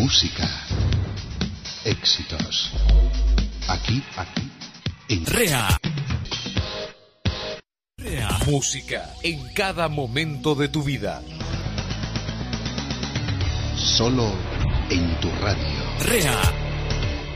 música, éxitos. Aquí, en REA. Música en cada momento de tu vida. Solo en tu radio. REA.